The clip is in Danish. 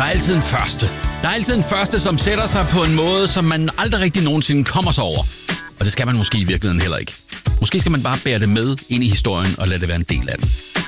altid en første. Der er altid en første, som sætter sig på en måde, som man aldrig rigtig nogensinde kommer sig over. Og det skal man måske i virkeligheden heller ikke. Måske skal man bare bære det med ind i historien og lade det være en del af den.